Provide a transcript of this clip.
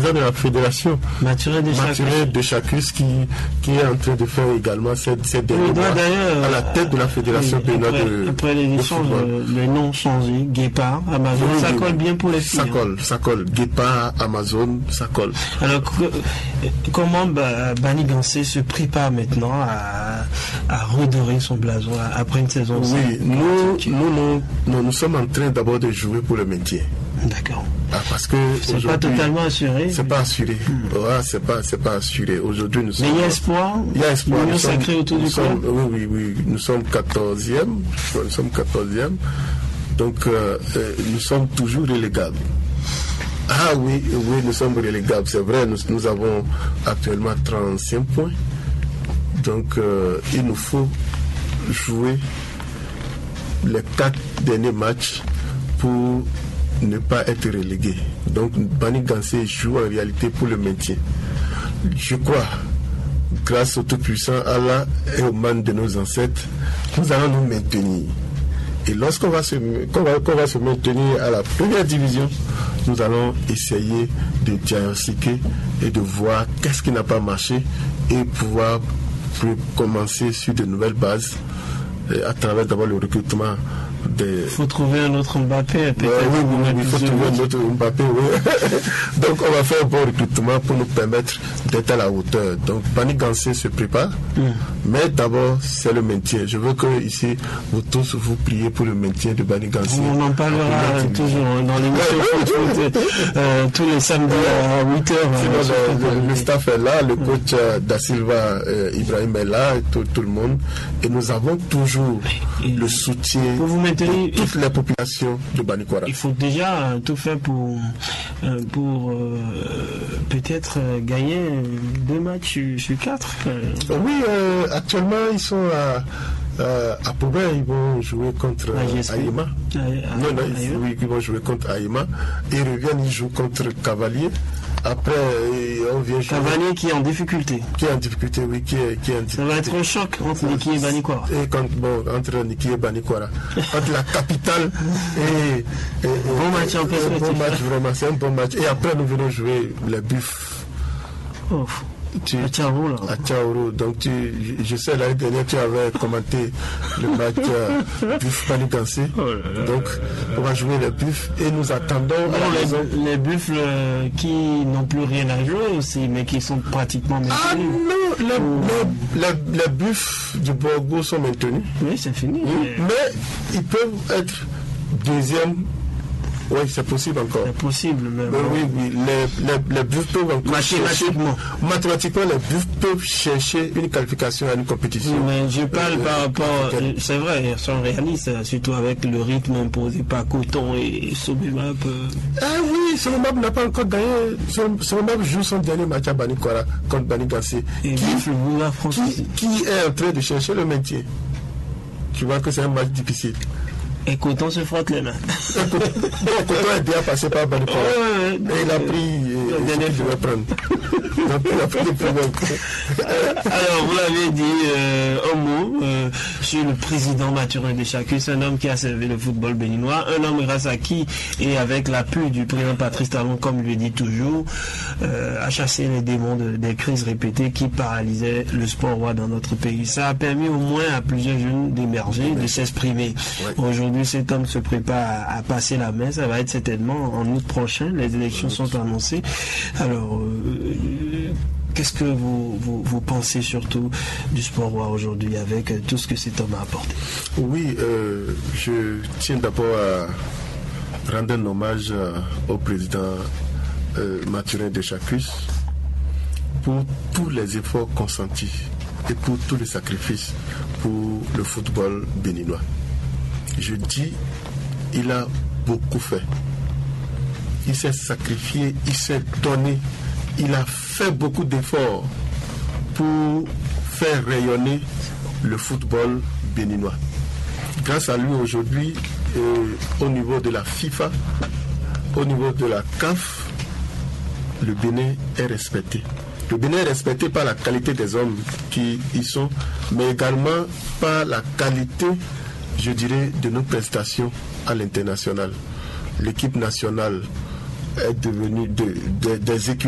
président de la fédération, Mathurin Deschacus, qui est en train de faire également cette dernière mois à la tête de la fédération béninoise. Après l'élection, le nom changé, Guépard, Amazon, ça colle bien pour les filles. Ça colle. Guépard, Amazon, ça colle. Alors, comment Bani Gansé se prépare maintenant à redorer son blason après une saison? Oui, nous sommes en train d'abord de jouer pour le maintien. D'accord. Parce que c'est pas totalement assuré. C'est pas assuré. C'est pas assuré. Aujourd'hui, nous sommes. Mais il y a espoir. Il y a espoir. L'union sacrée autour du club. Oui. Nous sommes 14e. Donc, nous sommes toujours relégables. Ah oui, nous sommes relégables. C'est vrai, nous avons actuellement 35 points. Donc, il nous faut jouer les 4 derniers matchs pour ne pas être relégué. Donc Bani Gansé joue en réalité pour le maintien. Je crois, grâce au Tout-Puissant Allah et aux mains de nos ancêtres, nous allons nous maintenir. Et lorsqu'on va se maintenir à la première division, nous allons essayer de diagnostiquer et de voir qu'est-ce qui n'a pas marché et pouvoir commencer sur de nouvelles bases à travers d'abord le recrutement. Il faut trouver un autre Mbappé. Oui, il faut trouver un autre Mbappé, oui. Donc on va faire un bon recrutement pour nous permettre d'être à la hauteur. Donc Bani Gansé se prépare, mais d'abord c'est le maintien. Je veux que ici vous tous vous priez pour le maintien de Bani Gansé. On en parlera toujours dans l'émission tous les samedis à 8h. Le staff est là, le coach Da Silva Ibrahim est là, tout le monde. Et nous avons toujours le soutien de toutes les populations de Banikwara. Il faut déjà tout faire pour peut-être gagner 2 matchs sur 4. Oui, actuellement ils sont à Poubin, ils vont jouer contre Aïma. Ils vont jouer contre Aïma. Ils reviennent, ils jouent contre Cavalier. Après, on vient jouer. Cavalier qui est en difficulté. Qui est en difficulté, oui, qui est en difficulté. Ça va être un choc entre Niki et Banikwara. Entre Niki et Banikwara. Entre la capitale et bon match en perspective. Bon match, vraiment, c'est un bon match. Et après, nous venons jouer les Buffs. À Tchaourou, là. À Tchaourou. Donc, je sais, l'année dernière, tu avais commenté le match Buff Bani Gansé. Donc, on va jouer les Buffs et nous attendons. Les Buffs qui n'ont plus rien à jouer aussi, mais qui sont pratiquement maintenus. Ah non, les Buffs du Borgo sont maintenus. Oui, c'est fini. Mais ils peuvent être deuxième. Oui, c'est possible encore. C'est possible même. Oui, les Buffs peuvent encore mathématiquement, les Buffs peuvent chercher une qualification à une compétition. Oui, mais je parle par rapport... C'est vrai, ils sont réalistes, surtout avec le rythme imposé par Coton et Sobimap. Ah oui, Sobimap n'a pas encore gagné. Sobimap joue son dernier match à Banikwara contre Bani Gansé. Qui est en train de chercher le maintien. Tu vois que c'est un match difficile. Et Coton se frotte les mains. Coton est bien passé par Banikwara. Et il a pris ce qu'il devait prendre. Alors, vous l'avez dit, un mot sur le président Mathurin Deschacus, un homme qui a servi le football béninois, un homme grâce à qui, et avec l'appui du président Patrice Talon, comme lui dit toujours, a chassé les démons des crises répétées qui paralysaient le sport roi dans notre pays. Ça a permis au moins à plusieurs jeunes d'émerger, de s'exprimer. Aujourd'hui, cet homme se prépare à passer la main. Ça va être certainement en août prochain. Les élections sont annoncées. Alors, qu'est-ce que vous pensez surtout du sport roi aujourd'hui avec tout ce que cet homme a apporté? Oui, je tiens d'abord à rendre un hommage au président Mathurin Deschacus pour tous les efforts consentis et pour tous les sacrifices pour le football béninois. Je dis, il a beaucoup fait. Il s'est sacrifié, il s'est donné, il a fait beaucoup d'efforts pour faire rayonner le football béninois. Grâce à lui aujourd'hui, au niveau de la FIFA, au niveau de la CAF, le Bénin est respecté. Le Bénin est respecté par la qualité des hommes qui y sont, mais également par la qualité, je dirais, de nos prestations à l'international. L'équipe nationale est devenue des équipes